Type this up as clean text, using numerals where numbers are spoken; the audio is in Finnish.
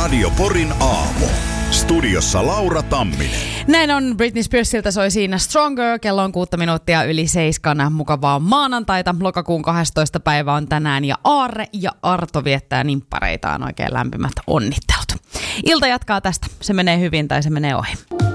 Radio Porin aamu. Studiossa Laura Tamminen. Näin on, Britney Spearsilta soi siinä Stronger, kello on 6 minuuttia yli 7. Mukavaa maanantaita, lokakuun 12. päivä on tänään ja Aarre ja Arto viettää nimppareitaan, oikein lämpimät onnittelut. Ilta jatkaa tästä, se menee hyvin tai se menee ohi.